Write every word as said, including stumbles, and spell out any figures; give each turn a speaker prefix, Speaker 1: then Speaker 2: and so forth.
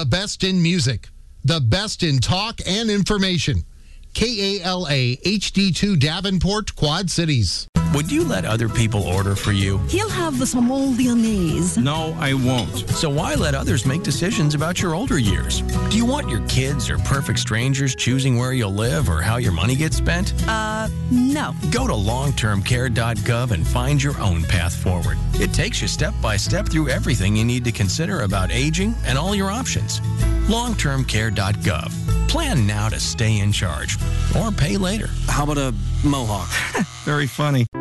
Speaker 1: The best in music. The best in talk and information. K A L A H D two Davenport, Quad Cities.
Speaker 2: Would you let other people order for you?
Speaker 3: He'll have the small Lyonnaise.
Speaker 2: No, I won't. So why let others make decisions about your older years? Do you want your kids or perfect strangers choosing where you'll live or how your money gets spent?
Speaker 3: Uh, no.
Speaker 2: Go to long term care dot gov and find your own path forward. It takes you step by step through everything you need to consider about aging and all your options. long term care dot gov. Plan now to stay in charge or pay later.
Speaker 4: How about a mohawk?
Speaker 2: Very funny.